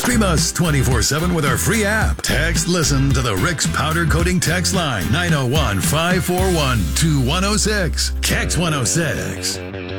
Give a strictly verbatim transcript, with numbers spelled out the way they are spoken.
Stream us twenty-four seven with our free app. Text listen to the Rick's Powder Coating text line nine oh one, five four one, two one oh six. Kex one oh six.